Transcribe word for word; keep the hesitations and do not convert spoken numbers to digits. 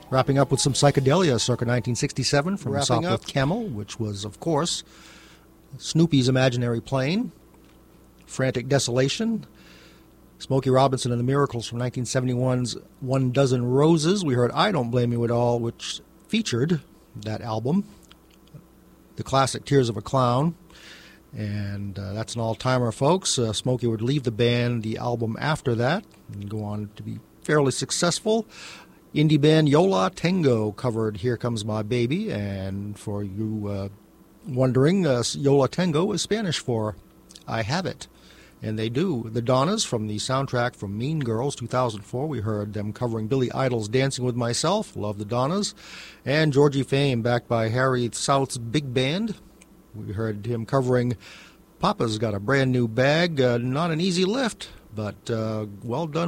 Wrapping up with some psychedelia circa nineteen sixty-seven from Wrapping Sopwith up. Camel, which was, of course, Snoopy's Imaginary Plane, Frantic Desolation, Smokey Robinson and the Miracles from nineteen seventy-one's One Dozen Roses. We heard I Don't Blame You at All, which featured that album, the classic Tears of a Clown. And uh, that's an all-timer, folks. Uh, Smokey would leave the band the album after that and go on to be fairly successful. Indie band Yo La Tengo covered Here Comes My Baby. And for you uh, wondering, uh, Yo La Tengo is Spanish for I Have It. And they do. The Donnas from the soundtrack from Mean Girls two thousand four. We heard them covering Billy Idol's Dancing with Myself. Love the Donnas. And Georgie Fame, backed by Harry South's Big Band. We heard him covering Papa's Got a Brand New Bag. Uh, not an easy lift, but uh, well done.